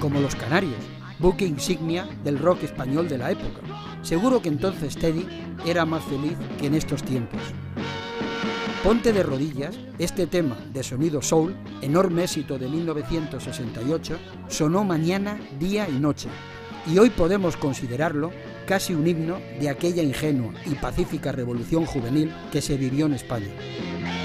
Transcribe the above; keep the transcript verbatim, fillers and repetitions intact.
como Los Canarios, buque insignia del rock español de la época. Seguro que entonces Teddy era más feliz que en estos tiempos. Ponte de rodillas, este tema de sonido soul, enorme éxito de mil novecientos sesenta y ocho, sonó mañana, día y noche, y hoy podemos considerarlo casi un himno de aquella ingenua y pacífica revolución juvenil que se vivió en España.